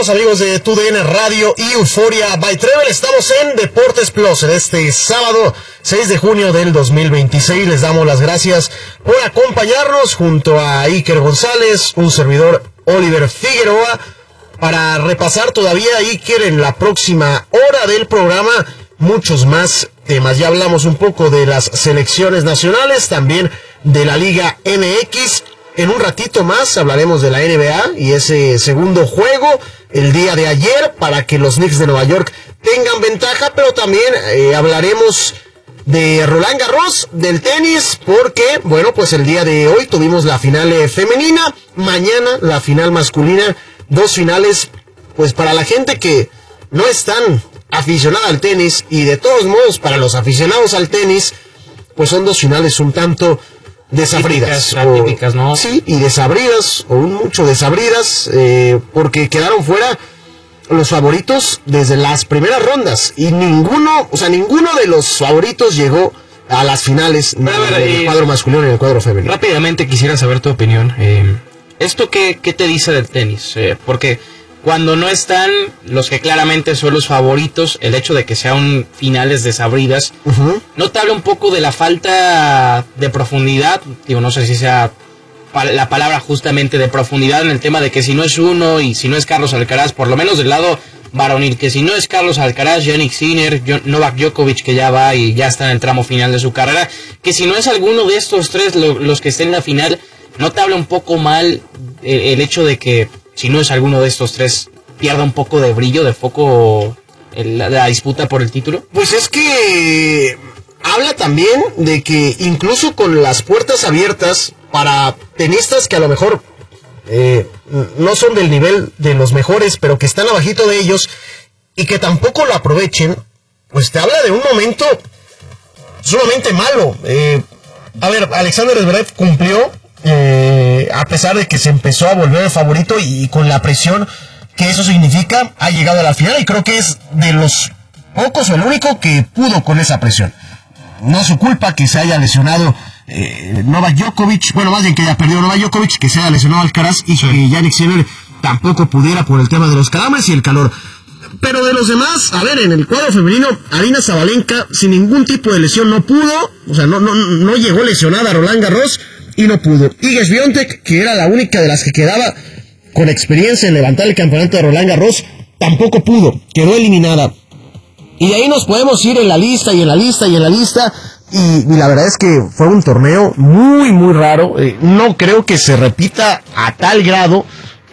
Saludos amigos de TUDN Radio y Euforia by Trevel. Estamos en Deportes Plus en este sábado 6 de junio del 2026. Les damos las gracias por acompañarnos junto a Iker González, un servidor Oliver Figueroa, para repasar todavía, Iker, en la próxima hora del programa muchos más temas. Ya hablamos un poco de las selecciones nacionales, también de la Liga MX. En un ratito más hablaremos de la NBA y ese segundo juego el día de ayer para que los Knicks de Nueva York tengan ventaja, pero también hablaremos de Roland Garros, del tenis, porque, bueno, pues el día de hoy tuvimos la final femenina, mañana la final masculina, dos finales, pues para la gente que no es tan aficionada al tenis, y de todos modos para los aficionados al tenis, pues son dos finales un tanto desabridas, típicas, ¿no? Sí, y desabridas, o mucho desabridas, porque quedaron fuera los favoritos desde las primeras rondas, y ninguno de los favoritos llegó a las finales, ni en el cuadro masculino ni en el cuadro femenino. Rápidamente quisiera saber tu opinión. ¿Esto qué te dice del tenis? Porque cuando no están los que claramente son los favoritos, el hecho de que sean finales desabridas, ¿no te habla un poco de la falta de profundidad? Digo, no sé si sea la palabra justamente de profundidad en el tema de que si no es uno y si no es Carlos Alcaraz, por lo menos del lado varonil, que si no es Carlos Alcaraz, Jannik Sinner, Novak Djokovic, que ya va y ya está en el tramo final de su carrera, que si no es alguno de estos tres los que estén en la final, ¿no te habla un poco mal el hecho de que si no es alguno de estos tres pierda un poco de brillo, de foco la disputa por el título? Pues es que habla también de que incluso con las puertas abiertas para tenistas que a lo mejor no son del nivel de los mejores, pero que están abajito de ellos y que tampoco lo aprovechen, pues te habla de un momento sumamente malo. A ver, Alexander Zverev cumplió, a pesar de que se empezó a volver el favorito y con la presión que eso significa, ha llegado a la final, y creo que es de los pocos o el único que pudo con esa presión. No es su culpa que se haya lesionado Novak Djokovic, bueno, más bien que haya perdido Novak Djokovic, que se haya lesionado Alcaraz y que Jannik Sinner tampoco pudiera por el tema de los calambres y el calor. Pero de los demás, a ver, en el cuadro femenino, Aryna Sabalenka sin ningún tipo de lesión no pudo, o sea, no llegó lesionada a Roland Garros y no pudo. Iga Swiatek, que era la única de las que quedaba con experiencia en levantar el campeonato de Roland Garros, tampoco pudo, quedó eliminada. Y de ahí nos podemos ir en la lista, y la verdad es que fue un torneo muy, muy raro. No creo que se repita a tal grado,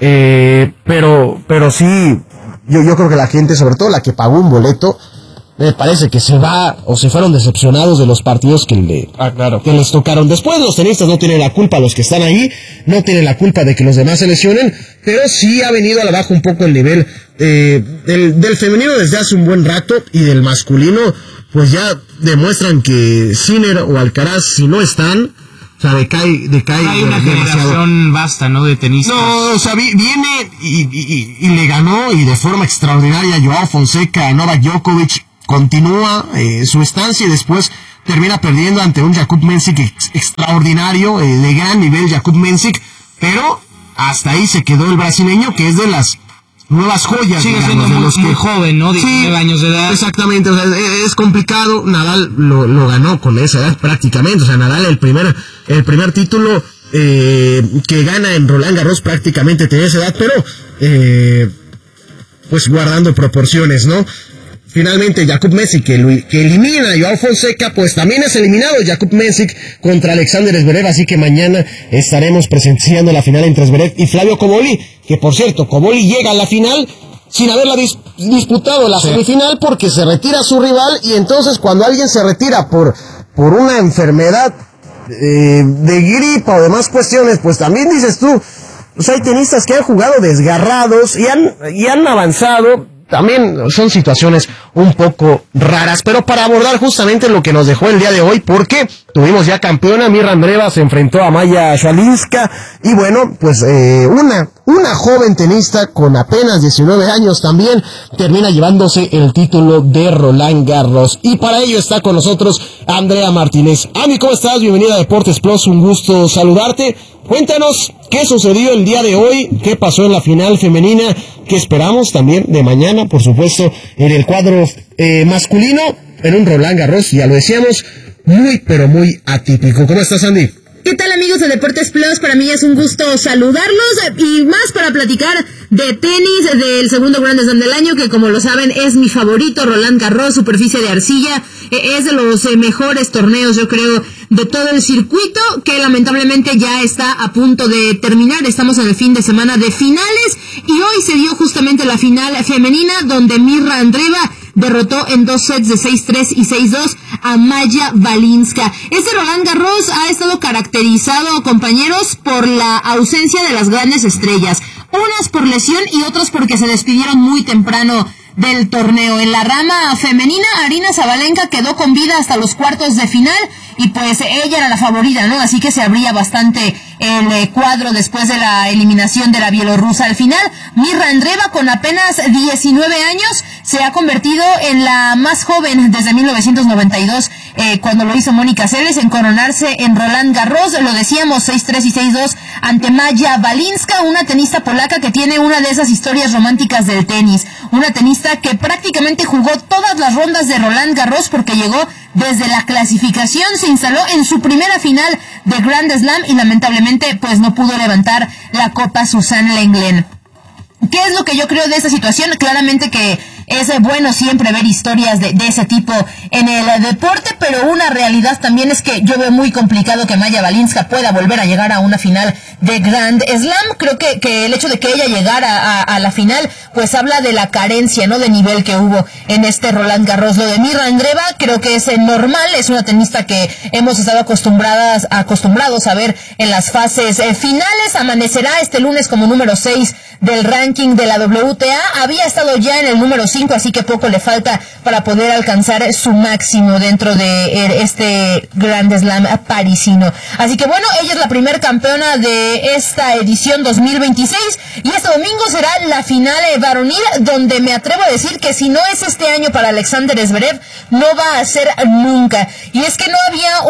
pero sí, yo creo que la gente, sobre todo la que pagó un boleto, me parece que se fueron decepcionados de los partidos que les tocaron. Después los tenistas no tienen la culpa, los que están ahí no tienen la culpa de que los demás se lesionen, pero sí ha venido a la baja un poco el nivel del femenino desde hace un buen rato, y del masculino pues ya demuestran que Sinner o Alcaraz, si no están, o sea, decae. Hay una generación vasta, ¿no?, de tenistas. No, o sea, viene y le ganó, y de forma extraordinaria, a Joao Fonseca, a Novak Djokovic. Continúa su estancia y después termina perdiendo ante un Jakub Mensik extraordinario, de gran nivel Jakub Mensik, pero hasta ahí se quedó el brasileño, que es de las nuevas joyas. Sigue siendo muy joven, ¿no? 19 años de edad. Exactamente, o sea, es complicado. Nadal lo ganó con esa edad prácticamente, o sea, Nadal el primer título que gana en Roland Garros prácticamente tenía esa edad, pero pues guardando proporciones, ¿no? Finalmente, Jakub Mensik, que elimina a Joao Fonseca, pues también es eliminado Jakub Mensik contra Alexander Zverev, así que mañana estaremos presenciando la final entre Zverev y Flavio Cobolli, que por cierto, Cobolli llega a la final sin haberla disputado la semifinal, porque se retira su rival, y entonces cuando alguien se retira por una enfermedad de gripa o demás cuestiones, pues también dices tú, pues hay tenistas que han jugado desgarrados y han avanzado. También son situaciones un poco raras, pero para abordar justamente lo que nos dejó el día de hoy, porque tuvimos ya campeona, Mirra Andreeva se enfrentó a Maya Swialinska, y bueno, pues una una joven tenista con apenas 19 años también termina llevándose el título de Roland Garros. Y para ello está con nosotros Andrea Martínez. Ami, ¿cómo estás? Bienvenida a Deportes Plus, un gusto saludarte. Cuéntanos qué sucedió el día de hoy, qué pasó en la final femenina, qué esperamos también de mañana, por supuesto, en el cuadro masculino, en un Roland Garros, ya lo decíamos, muy pero muy atípico. ¿Cómo estás, Andy? ¿Qué tal, amigos de Deportes Plus? Para mí es un gusto saludarlos y más para platicar de tenis del segundo Grand Slam del año, que como lo saben es mi favorito, Roland Garros, superficie de arcilla. Es de los mejores torneos, yo creo, de todo el circuito, que lamentablemente ya está a punto de terminar. Estamos en el fin de semana de finales y hoy se dio justamente la final femenina, donde Mirra Andreeva derrotó en 2 sets de 6-3 y 6-2 a Maya Valinska. Este Roland Garros ha estado caracterizado, compañeros, por la ausencia de las grandes estrellas. Unas por lesión y otras porque se despidieron muy temprano del torneo. En la rama femenina, Aryna Sabalenka quedó con vida hasta los cuartos de final y pues ella era la favorita, ¿no? Así que se abría bastante el cuadro después de la eliminación de la bielorrusa. Al final, Mirra Andreeva, con apenas 19 años, se ha convertido en la más joven desde 1992, cuando lo hizo Mónica Seles, en coronarse en Roland Garros. Lo decíamos, 6-3 y 6-2 ante Maya Valinska, una tenista polaca que tiene una de esas historias románticas del tenis. Una tenista que prácticamente jugó todas las rondas de Roland Garros porque llegó desde la clasificación, se instaló en su primera final de Grand Slam y lamentablemente pues no pudo levantar la copa Suzanne Lenglen. ¿Qué es lo que yo creo de esta situación? Claramente que es bueno siempre ver historias de ese tipo en el deporte, pero una realidad también es que yo veo muy complicado que Maya Valinska pueda volver a llegar a una final de Grand Slam. Creo que el hecho de que ella llegara a la final, pues habla de la carencia, ¿no?, de nivel que hubo en este Roland Garros. Lo de Mirra Andreeva creo que es normal, es una tenista que hemos estado acostumbrados a ver en las fases finales. Amanecerá este lunes como número 6 del ranking de la WTA, había estado ya en el número 5, así que poco le falta para poder alcanzar su máximo dentro de este Grand Slam parisino. Así que bueno, ella es la primer campeona de esta edición 2026 y este domingo será la final varonil, donde me atrevo a decir que si no es este año para Alexander Zverev, no va a ser nunca. Y es que no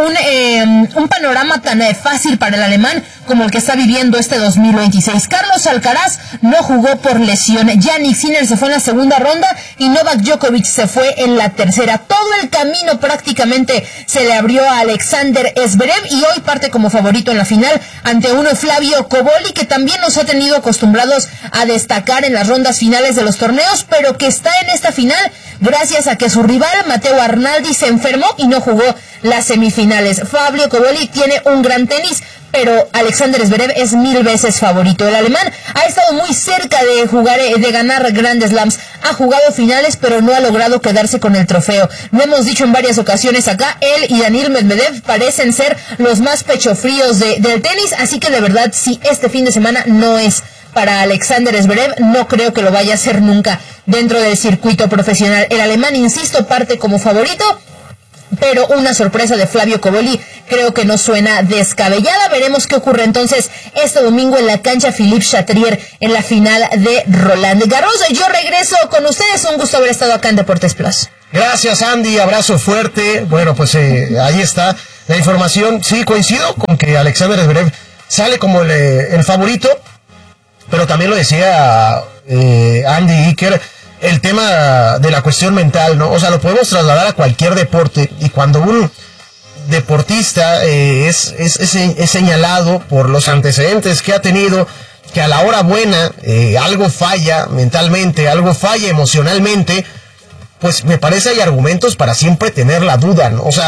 había un panorama tan fácil para el alemán como el que está viviendo este 2026. Carlos Alcaraz no jugó por lesión, Jannik Sinner se fue en la segunda ronda y Novak Djokovic se fue en la tercera. Todo el camino prácticamente se le abrió a Alexander Zverev y hoy parte como favorito en la final ante uno Flavio Cobolli, que también nos ha tenido acostumbrados a destacar en las rondas finales de los torneos, pero que está en esta final gracias a que su rival Matteo Arnaldi se enfermó y no jugó las semifinales. Flavio Cobolli tiene un gran tenis, pero Alexander Zverev es 1000 veces favorito. El alemán ha estado muy cerca de ganar Grand Slams, ha jugado finales, pero no ha logrado quedarse con el trofeo. Lo hemos dicho en varias ocasiones acá, él y Daniil Medvedev parecen ser los más pechofríos del tenis, así que de verdad, si este fin de semana no es para Alexander Zverev, no creo que lo vaya a hacer nunca dentro del circuito profesional. El alemán, insisto, parte como favorito, pero una sorpresa de Flavio Cobolli creo que no suena descabellada. Veremos qué ocurre entonces este domingo en la cancha Philippe Chatrier en la final de Roland Garros. Yo regreso con ustedes, un gusto haber estado acá en Deportes Plus. Gracias, Andy, abrazo fuerte. Bueno, pues ahí está la información. Sí, coincido con que Alexander Zverev sale como el favorito, pero también lo decía Andy Iker, el tema de la cuestión mental, ¿no? O sea, lo podemos trasladar a cualquier deporte, y cuando un deportista es señalado por los antecedentes que ha tenido, que a la hora buena algo falla mentalmente, algo falla emocionalmente, pues me parece hay argumentos para siempre tener la duda, ¿no? O sea,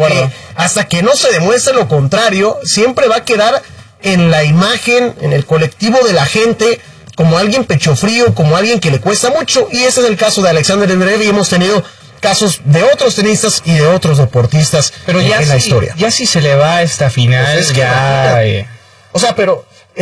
hasta que no se demuestre lo contrario, siempre va a quedar en la imagen, en el colectivo de la gente, como alguien pecho frío, como alguien que le cuesta mucho, y ese es el caso de Alexander Zverev, y hemos tenido casos de otros tenistas y de otros deportistas, pero ya en la historia. Ya si se le va a esta final, pues ya... O sea, pero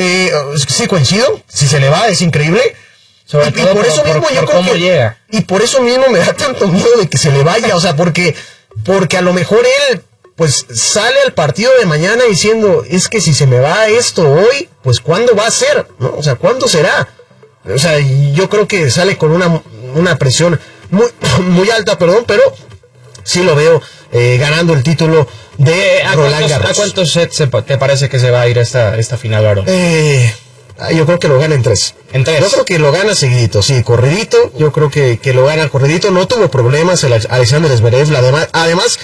sí coincido, si se le va es increíble. Sobre todo por eso mismo yo creo que llega. Y por eso mismo me da tanto miedo de que se le vaya, o sea, porque a lo mejor él pues sale al partido de mañana diciendo, es que si se me va esto hoy, pues ¿cuándo va a ser? ¿No? O sea, ¿cuándo será? O sea, yo creo que sale con una presión muy alta, pero sí lo veo ganando el título de Roland Garros. ¿A cuántos sets te parece que se va a ir esta final, Aaron? Yo creo que lo gana en 3. ¿En 3? Yo creo que lo gana seguidito, sí, corridito. Yo creo que lo gana corridito. No tuvo problemas el Alexander Zverev. Además,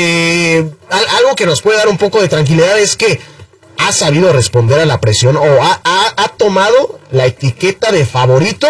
algo que nos puede dar un poco de tranquilidad es que ha sabido responder a la presión o ha tomado la etiqueta de favorito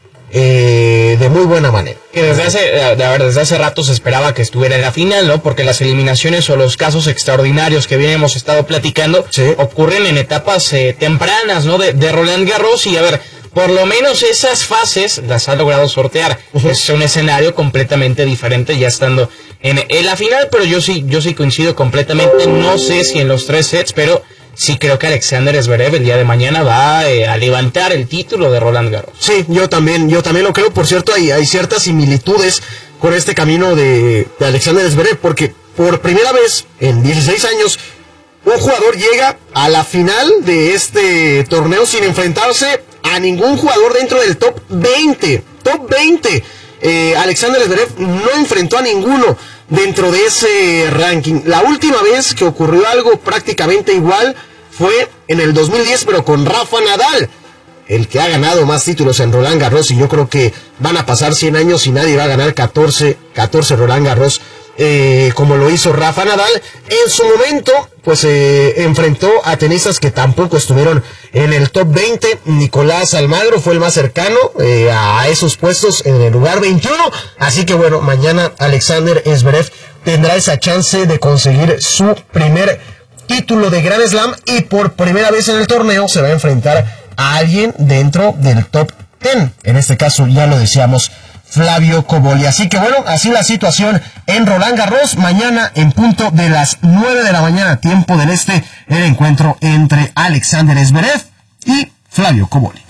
de muy buena manera. Que desde hace rato se esperaba que estuviera en la final, ¿no? Porque las eliminaciones o los casos extraordinarios que bien hemos estado platicando ocurren en etapas tempranas, ¿no? De Roland Garros, y a ver, por lo menos esas fases las ha logrado sortear. Es un escenario completamente diferente ya estando en la final, pero yo sí coincido completamente. No sé si en los 3 sets, pero sí creo que Alexander Zverev el día de mañana va a levantar el título de Roland Garros. Sí, yo también lo creo. Por cierto, hay ciertas similitudes con este camino de Alexander Zverev, porque por primera vez en 16 años un jugador llega a la final de este torneo sin enfrentarse a ningún jugador dentro del top 20. Top 20. Alexander Zverev no enfrentó a ninguno dentro de ese ranking. La última vez que ocurrió algo prácticamente igual fue en el 2010, pero con Rafa Nadal, el que ha ganado más títulos en Roland Garros, y yo creo que van a pasar 100 años y nadie va a ganar 14 Roland Garros como lo hizo Rafa Nadal. En su momento, pues enfrentó a tenistas que tampoco estuvieron en el top 20. Nicolás Almagro fue el más cercano a esos puestos, en el lugar 21. Así que bueno, mañana Alexander Zverev tendrá esa chance de conseguir su primer título de Grand Slam, y por primera vez en el torneo se va a enfrentar a alguien dentro del top 10. En este caso, ya lo decíamos, Flavio Cobolli. Así que bueno, así la situación en Roland Garros. Mañana en punto de las 9 de la mañana, tiempo del este, el encuentro entre Alexander Zverev y Flavio Cobolli.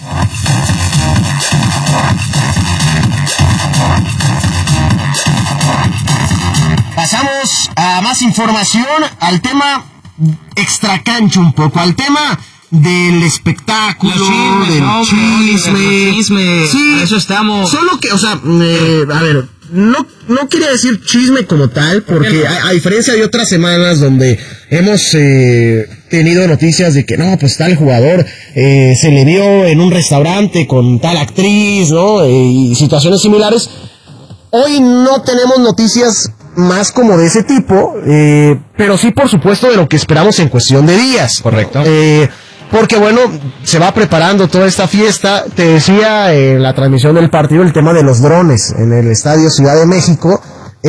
Pasamos a más información, al tema extracancha un poco, al tema del espectáculo, del chisme. Sí, a eso estamos. Solo que, o sea, a ver, no quería decir chisme como tal, porque a diferencia de otras semanas donde hemos tenido noticias de que no, pues tal jugador se le vio en un restaurante con tal actriz, ¿no? Y situaciones similares. Hoy no tenemos noticias más como de ese tipo, pero sí, por supuesto, de lo que esperamos en cuestión de días. Correcto. Porque bueno, se va preparando toda esta fiesta. Te decía en la transmisión del partido el tema de los drones en el Estadio Ciudad de México.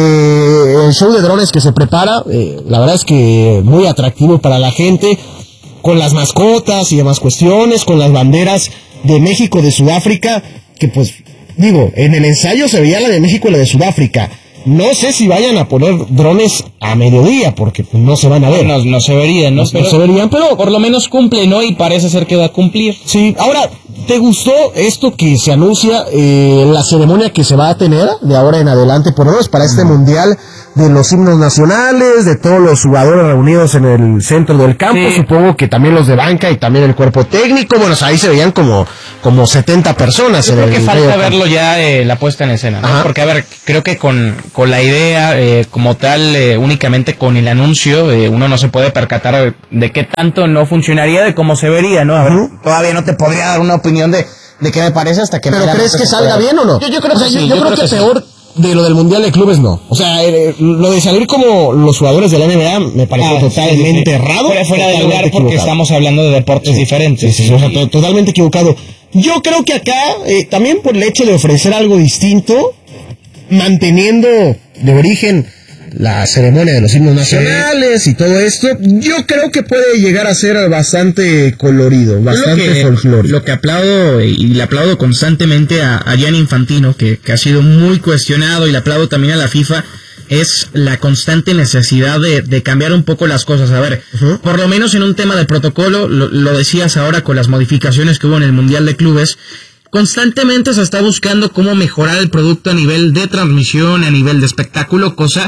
El show de drones que se prepara, la verdad es que muy atractivo para la gente, con las mascotas y demás cuestiones, con las banderas de México, de Sudáfrica, que pues, digo, en el ensayo se veía la de México y la de Sudáfrica. No sé si vayan a poner drones a mediodía, porque no se van a ver. No se verían, ¿no? No se verían, pero por lo menos cumple, ¿no? Y parece ser que va a cumplir. Sí. Ahora, ¿te gustó esto que se anuncia, la ceremonia que se va a tener de ahora en adelante, por lo menos para este mundial, de los himnos nacionales, de todos los jugadores reunidos en el centro del campo? Sí. Supongo que también los de banca y también el cuerpo técnico. Bueno, ahí se veían como 70 personas. Yo creo que falta verlo ya, la puesta en escena, ¿no? Ajá. Porque, a ver, creo que con la idea como tal, únicamente con el anuncio, uno no se puede percatar de qué tanto no funcionaría, de cómo se vería, ¿no? A ver, todavía no te podría dar una opinión de qué me parece hasta que... ¿Pero crees que salga bien o no? Yo creo que sí. Yo creo que peor de lo del Mundial de Clubes no. O sea, lo de salir como los jugadores de la NBA me parece totalmente errado. Fuera de lugar, porque estamos hablando de deportes diferentes. Sí, o sea, totalmente equivocado. Yo creo que acá, también por el hecho de ofrecer algo distinto, manteniendo de origen la ceremonia de los himnos nacionales y todo esto, yo creo que puede llegar a ser bastante colorido, bastante folclórico. Lo que aplaudo, y le aplaudo constantemente a Gianni Infantino, que ha sido muy cuestionado, y le aplaudo también a la FIFA, es la constante necesidad de cambiar un poco las cosas. A ver, por lo menos en un tema de protocolo, lo decías ahora con las modificaciones que hubo en el Mundial de Clubes, constantemente se está buscando cómo mejorar el producto a nivel de transmisión, a nivel de espectáculo, cosa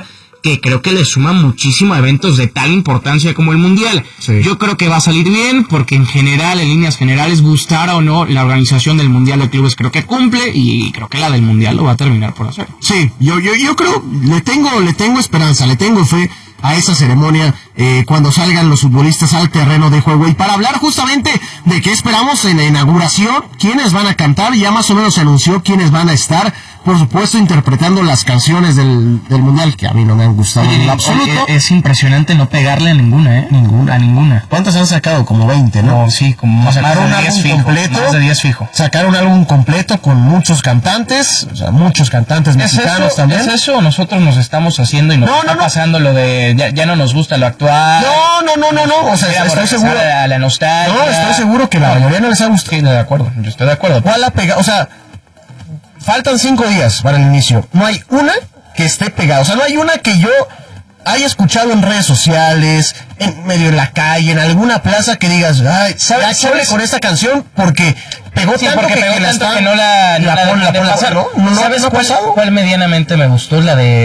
que creo que le suma muchísimo a eventos de tal importancia como el Mundial. Sí. Yo creo que va a salir bien, porque en general, en líneas generales, gustara o no, la organización del Mundial de Clubes creo que cumple, y creo que la del Mundial lo va a terminar por hacer. Sí, yo creo, le tengo esperanza, le tengo fe a esa ceremonia cuando salgan los futbolistas al terreno de juego. Y para hablar justamente de qué esperamos en la inauguración, quiénes van a cantar, ya más o menos se anunció quiénes van a estar, por supuesto interpretando las canciones del Mundial, que a mí no me han gustado en absoluto. Es impresionante no pegarle a ninguna, Ninguna. ¿Cuántas han sacado? Como 20, ¿no? No, sí, como más de 10 fijo. Sacaron un álbum completo con muchos cantantes, o sea, muchos cantantes mexicanos también. ¿Es eso? Nosotros nos estamos haciendo y nos está pasando lo de ya no nos gusta lo actual. No. O sea, estoy seguro. A la nostalgia. No, estoy seguro que la mayoría no les ha gustado. Yo estoy de acuerdo. ¿Cuál ha pegado? O sea, faltan 5 días para el inicio. No hay una que esté pegada. O sea, no hay una que yo haya escuchado en redes sociales, en medio de la calle, en alguna plaza, que digas, ay, ¿sabes con esta canción? Porque pegó tanto que no la pasar, ¿no? ¿Sabes cuál medianamente me gustó?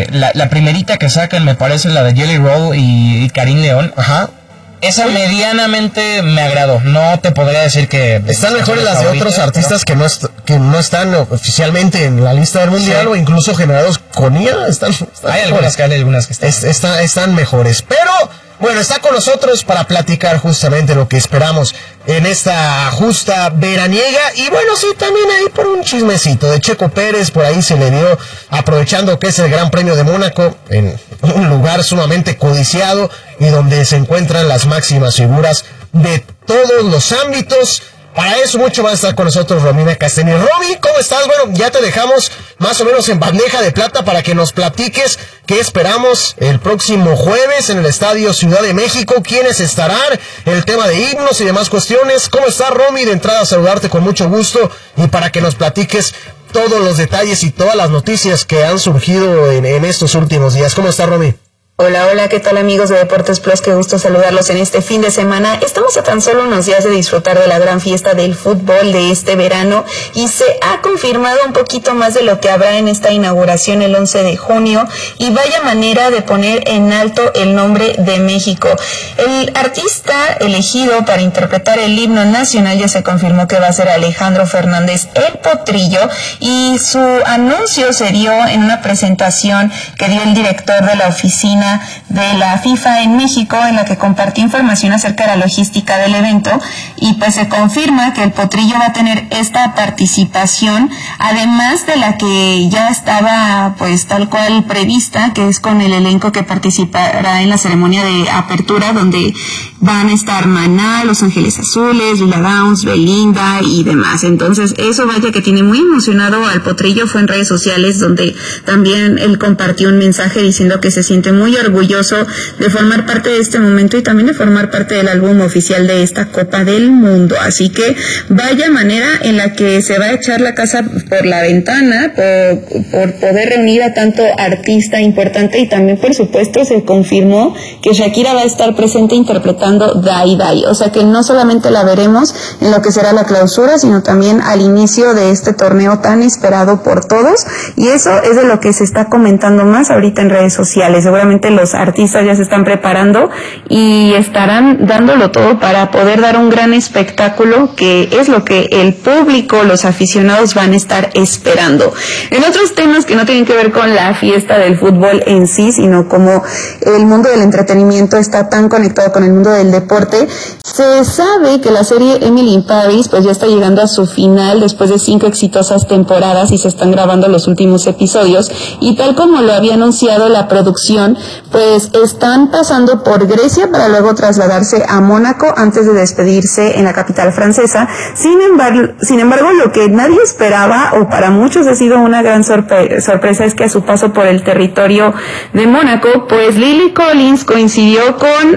La primerita que sacan, me parece, la de Jelly Roll y Karim León. Ajá. Esa medianamente me agradó. No te podría decir que están mejores las de otros artistas, pero que no están oficialmente en la lista del Mundial, sí, o incluso generados con IA. Hay algunas que están mejores. Pero bueno, está con nosotros para platicar justamente lo que esperamos en esta justa veraniega. Y bueno, sí, también ahí por un chismecito de Checo Pérez, por ahí se le dio, aprovechando que es el Gran Premio de Mónaco, en un lugar sumamente codiciado y donde se encuentran las máximas figuras de todos los ámbitos. Para eso mucho va a estar con nosotros Romina Castaño. Romy, ¿cómo estás? Bueno, ya te dejamos más o menos en bandeja de plata para que nos platiques qué esperamos el próximo jueves en el Estadio Ciudad de México, quiénes estarán, el tema de himnos y demás cuestiones. ¿Cómo estás, Romy? De entrada, saludarte con mucho gusto y para que nos platiques todos los detalles y todas las noticias que han surgido en estos últimos días. ¿Cómo estás, Romy? Hola, ¿qué tal, amigos de Deportes Plus? Qué gusto saludarlos en este fin de semana. Estamos a tan solo unos días de disfrutar de la gran fiesta del fútbol de este verano y se ha confirmado un poquito más de lo que habrá en esta inauguración el 11 de junio y vaya manera de poner en alto el nombre de México. El artista elegido para interpretar el himno nacional ya se confirmó que va a ser Alejandro Fernández el Potrillo, y su anuncio se dio en una presentación que dio el director de la oficina de la FIFA en México, en la que compartió información acerca de la logística del evento, y pues se confirma que el Potrillo va a tener esta participación, además de la que ya estaba pues tal cual prevista, que es con el elenco que participará en la ceremonia de apertura, donde van a estar Maná, Los Ángeles Azules, Lila Downs, Belinda y demás. Entonces eso vaya que tiene muy emocionado al Potrillo. Fue en redes sociales donde también él compartió un mensaje diciendo que se siente muy orgulloso de formar parte de este momento y también de formar parte del álbum oficial de esta Copa del Mundo. Así que vaya manera en la que se va a echar la casa por la ventana por poder reunir a tanto artista importante, y también por supuesto se confirmó que Shakira va a estar presente interpretando Dai Dai, o sea que no solamente la veremos en lo que será la clausura, sino también al inicio de este torneo tan esperado por todos, y eso es de lo que se está comentando más ahorita en redes sociales. Seguramente los artistas ya se están preparando y estarán dándolo todo para poder dar un gran espectáculo, que es lo que el público, los aficionados van a estar esperando. En otros temas que no tienen que ver con la fiesta del fútbol en sí, sino como el mundo del entretenimiento está tan conectado con el mundo del deporte, se sabe que la serie Emily in Paris pues ya está llegando a su final después de 5 exitosas temporadas y se están grabando los últimos episodios, y tal como lo había anunciado la producción, pues están pasando por Grecia para luego trasladarse a Mónaco antes de despedirse en la capital francesa. Sin embargo, lo que nadie esperaba, o para muchos ha sido una gran sorpresa, es que a su paso por el territorio de Mónaco, pues Lily Collins coincidió con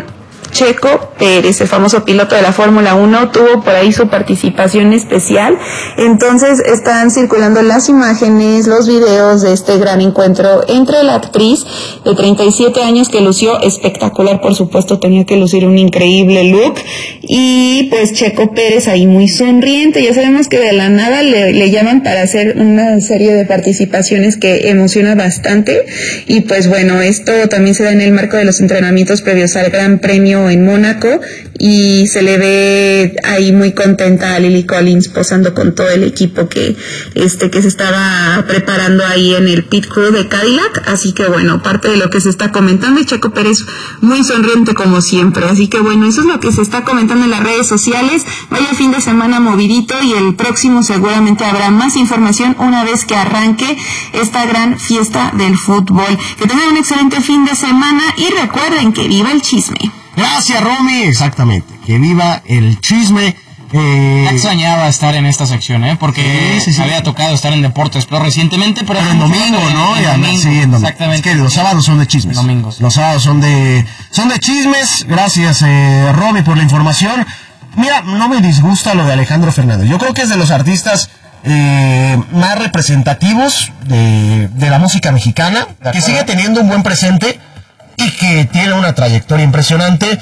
Checo Pérez, el famoso piloto de la Fórmula 1, tuvo por ahí su participación especial. Entonces están circulando las imágenes, los videos de este gran encuentro entre la actriz de 37 años que lució espectacular, por supuesto tenía que lucir un increíble look, y pues Checo Pérez ahí muy sonriente. Ya sabemos que de la nada le llaman para hacer una serie de participaciones que emociona bastante, y pues bueno, esto también se da en el marco de los entrenamientos previos al Gran Premio en Mónaco, y se le ve ahí muy contenta a Lily Collins posando con todo el equipo que se estaba preparando ahí en el pit crew de Cadillac. Así que bueno, parte de lo que se está comentando, y Checo Pérez muy sonriente como siempre. Así que bueno, eso es lo que se está comentando en las redes sociales. Vaya fin de semana movidito, y el próximo seguramente habrá más información una vez que arranque esta gran fiesta del fútbol. Que tengan un excelente fin de semana, y recuerden que viva el chisme. Gracias, Romy. Exactamente, que viva el chisme. Extrañaba estar en esta sección, porque sí. Había tocado estar en Deportes Plus recientemente, pero el domingo, ¿no? El domingo. Sí, el domingo. Exactamente. Es que los sábados son de chismes. Domingos. Los sábados son de chismes. Gracias, Romy, por la información. Mira, no me disgusta lo de Alejandro Fernández. Yo creo que es de los artistas más representativos de la música mexicana, que sigue teniendo un buen presente y que tiene una trayectoria impresionante,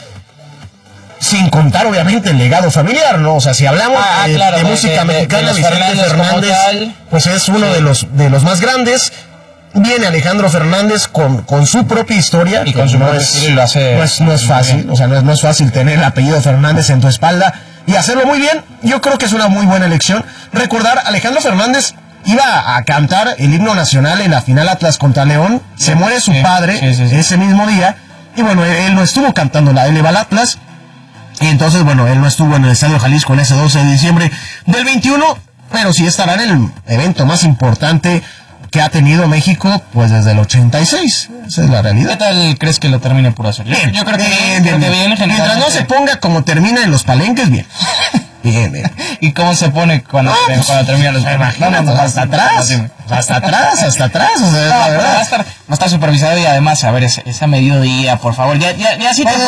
sin contar obviamente el legado familiar, ¿no? O sea, si hablamos de música mexicana, Vicente Fernández pues es uno de los más grandes. Viene Alejandro Fernández con su propia historia, y con su propio estilo, lo hace no es fácil, o sea, no es fácil tener el apellido Fernández en tu espalda y hacerlo muy bien. Yo creo que es una muy buena elección. Recordar, Alejandro Fernández iba a cantar el himno nacional en la final Atlas contra León, se muere su padre ese mismo día, y bueno, él no estuvo cantando él iba al Atlas, y entonces bueno, él no estuvo en el Estadio Jalisco en ese 12 de diciembre del 21, pero sí estará en el evento más importante que ha tenido México pues desde el 86, esa es la realidad. ¿Qué tal crees que lo termine por hacer? Bien, yo creo que bien. Mientras no se ponga como termina en los palenques, bien. Bien. ¿Y cómo se pone cuando termina los palenques? Hasta atrás. O sea, la verdad. Va a estar supervisado, y además, a ver, ese mediodía, por favor, ya si te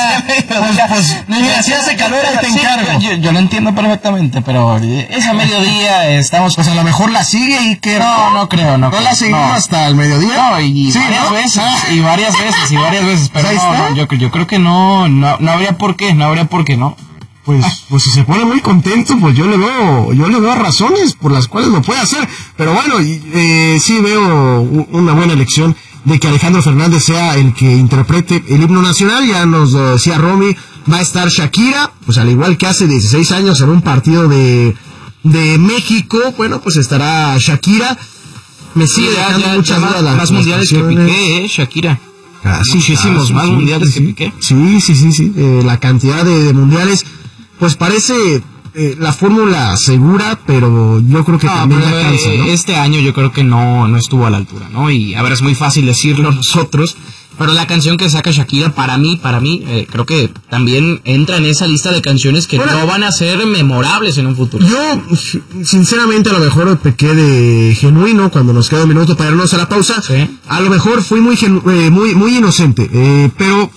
pones si hace calor ahí te encargo. Yo lo entiendo perfectamente, pero ese mediodía estamos... Pues a lo mejor la sigue y que... No creo. ¿No la seguimos hasta el mediodía? No, y varias veces, pero no, yo creo que no habría por qué, ¿no? Pues si se pone muy contento, pues yo le veo razones por las cuales lo puede hacer. Pero bueno, sí veo una buena elección de que Alejandro Fernández sea el que interprete el himno nacional. Ya nos decía Romy, va a estar Shakira, pues al igual que hace 16 años en un partido de México, bueno, pues estará Shakira. Me sigue dejando muchas dudas más mundiales que Piqué, Shakira. Muchísimos más mundiales que Piqué. Sí. La cantidad de mundiales, pues parece la fórmula segura, pero yo creo que también ya cansa, ¿no? Este año yo creo que no estuvo a la altura, ¿no? Y a ver, es muy fácil decirlo nosotros, pero la canción que saca Shakira, para mí, creo que también entra en esa lista de canciones que no van a ser memorables en un futuro. Yo, sinceramente, a lo mejor pequé de genuino cuando nos queda un minuto para irnos a la pausa. Sí. A lo mejor fui muy inocente, pero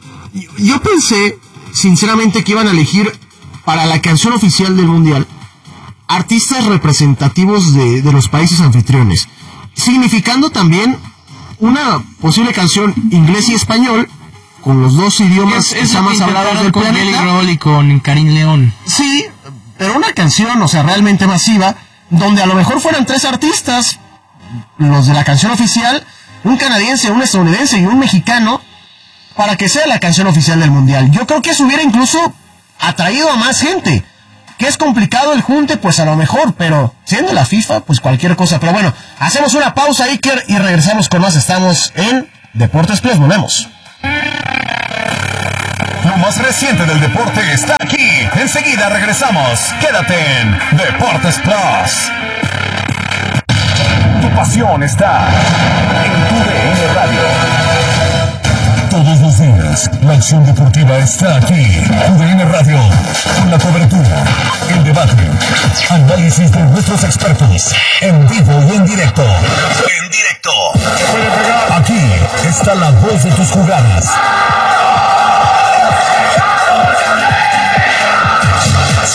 yo pensé, sinceramente, que iban a elegir para la canción oficial del Mundial artistas representativos de los países anfitriones, significando también una posible canción inglés y español, con los dos idiomas más hablados del planeta. Con Jelly Roll y con Karim León. Sí, pero una canción, o sea, realmente masiva, donde a lo mejor fueran 3 artistas, los de la canción oficial, un canadiense, un estadounidense y un mexicano, para que sea la canción oficial del Mundial. Yo creo que eso hubiera incluso atraído a más gente. Que es complicado el junte, pues a lo mejor, pero siendo la FIFA, pues cualquier cosa. Pero bueno, hacemos una pausa, Iker, y regresamos con más. Estamos en Deportes Plus, volvemos. Lo más reciente del deporte está aquí. Enseguida regresamos. Quédate en Deportes Plus. Tu pasión está en tu DN Radio. Todos los días, la acción deportiva está aquí. UDN Radio, con la cobertura, el debate, análisis de nuestros expertos, en vivo y en directo. Aquí está la voz de tus jugadas.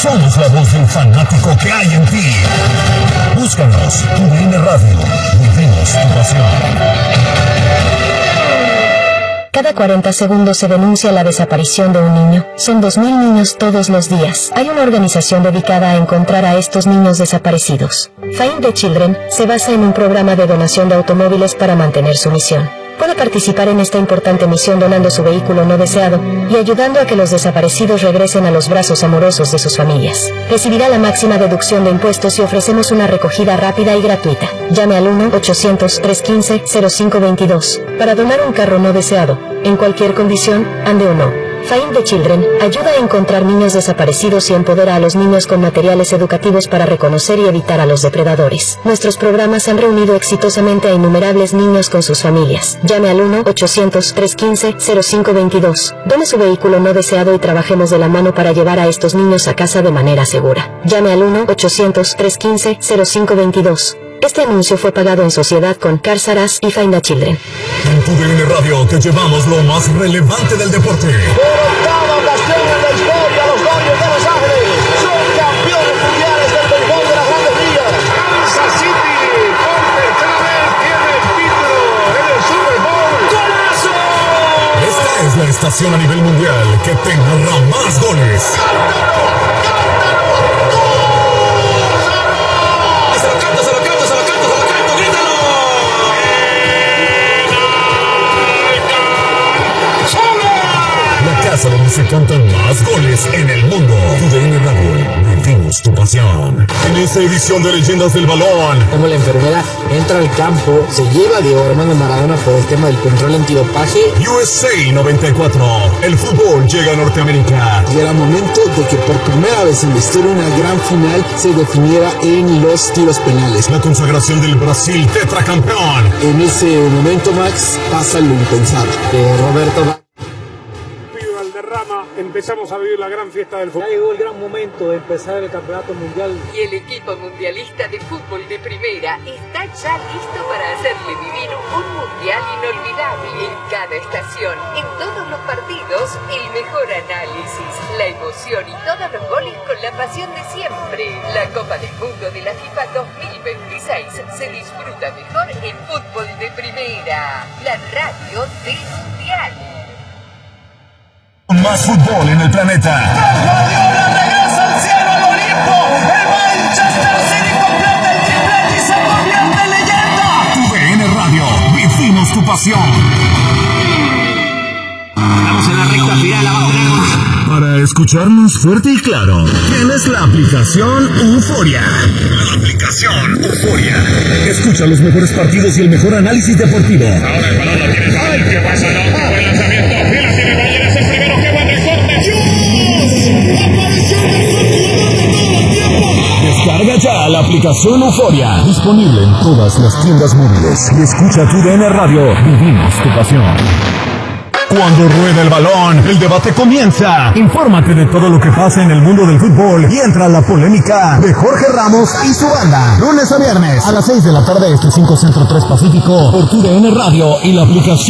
Somos la voz del fanático que hay en ti. Búscanos, TUDN Radio. Vivimos tu pasión. Cada 40 segundos se denuncia la desaparición de un niño. Son 2.000 niños todos los días. Hay una organización dedicada a encontrar a estos niños desaparecidos. Find the Children se basa en un programa de donación de automóviles para mantener su misión. Puede participar en esta importante misión donando su vehículo no deseado y ayudando a que los desaparecidos regresen a los brazos amorosos de sus familias. Recibirá la máxima deducción de impuestos y ofrecemos una recogida rápida y gratuita. Llame al 1-800-315-0522 para donar un carro no deseado, en cualquier condición, ande o no. Find the Children ayuda a encontrar niños desaparecidos y empodera a los niños con materiales educativos para reconocer y evitar a los depredadores. Nuestros programas han reunido exitosamente a innumerables niños con sus familias. Llame al 1-800-315-0522. Done su vehículo no deseado y trabajemos de la mano para llevar a estos niños a casa de manera segura. Llame al 1-800-315-0522. Este anuncio fue pagado en sociedad con Carsaras y Find the Children. En TUDN Radio te llevamos lo más relevante del deporte. Por octava ocasión en la historia, los Dodgers de Los Ángeles son campeones mundiales del béisbol de las Grandes Ligas. Kansas City, por tercera vez, tiene el título en el Super Bowl. ¡Golazo! Esta es la estación a nivel mundial que te narra más goles. Donde se cantan más goles en el mundo. TUDN Radio, vivimos tu pasión. En esta edición de Leyendas del Balón, como la enfermera entra al campo, se lleva a Diego Armando Maradona por el tema del control antidopaje. USA 94, el fútbol llega a Norteamérica. Y era momento de que por primera vez en la historia una gran final se definiera en los tiros penales. La consagración del Brasil tetracampeón. En ese momento, Max, pasa lo impensado. Roberto empezamos a vivir la gran fiesta del fútbol. Ya llegó el gran momento de empezar el campeonato mundial. Y el equipo mundialista de fútbol de primera está ya listo para hacerle vivir un mundial inolvidable. En cada estación, en todos los partidos, el mejor análisis, la emoción y todos los goles con la pasión de siempre. La Copa del Mundo de la FIFA 2026 se disfruta mejor en fútbol de primera. La radio del mundial. Más fútbol en el planeta. Guardiola regresa al cielo al Olimpo. El Manchester City completa el triplete y se convierte en leyenda. TUDN Radio, vivimos tu pasión. Estamos en la recta final, la va a tener. Para escucharnos fuerte y claro, tienes la aplicación Euforia. La aplicación Euforia. Escucha los mejores partidos y el mejor análisis deportivo. Ahora el balón lo tienes. ¡Ay, qué pasa! No, buen lanzamiento. Y la tiene Bayer, es el primero que va en el corte. ¡Dios! ¡Apareció el mejor jugador de todo el tiempo! Descarga ya la aplicación Euforia. Disponible en todas las tiendas móviles. Y escucha TUDN Radio. Vivimos tu pasión. Cuando rueda el balón, el debate comienza. Infórmate de todo lo que pasa en el mundo del fútbol y entra a la polémica de Jorge Ramos y su banda. Lunes a viernes a las 6 de la tarde, 5 Centro 3 Pacífico, por TUDN Radio y la aplicación